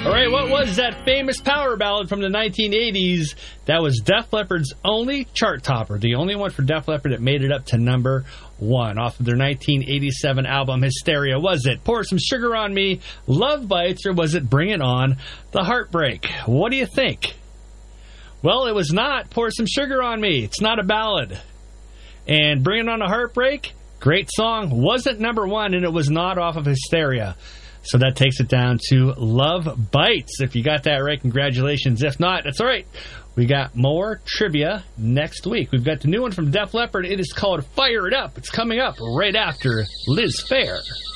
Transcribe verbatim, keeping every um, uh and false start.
All right, what was that famous power ballad from the nineteen eighties? That was Def Leppard's only chart topper, the only one for Def Leppard that made it up to number one off of their nineteen eighty-seven album Hysteria. Was it Pour Some Sugar on Me, Love Bites, or was it Bring It On, The Heartbreak? What do you think? Well, it was not Pour Some Sugar on Me. It's not a ballad. And Bring It On, The Heartbreak, great song, wasn't number one, and it was not off of Hysteria. So that takes it down to Love Bites. If you got that right, congratulations. If not, that's all right. We got more trivia next week. We've got the new one from Def Leppard. It is called Fire It Up. It's coming up right after Liz Phair.